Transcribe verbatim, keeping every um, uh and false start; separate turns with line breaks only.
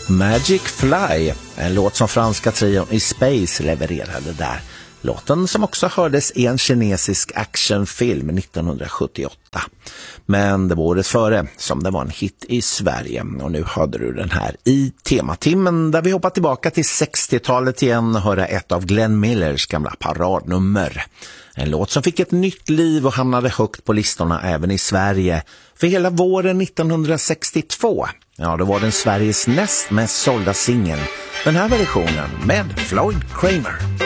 Magic Fly, en låt som franska trion i Space levererade där. Låten som också hördes i en kinesisk actionfilm nittonhundrasjuttioåtta. Men det var året före som det var en hit i Sverige. Och nu hörde du den här i tematimmen där vi hoppar tillbaka till sextiotalet igen och höra ett av Glenn Millers gamla paradnummer. En låt som fick ett nytt liv och hamnade högt på listorna även i Sverige. För hela våren nittonhundrasextiotvå, ja, då var den Sveriges näst mest sålda singel. Den här versionen med Floyd Kramer.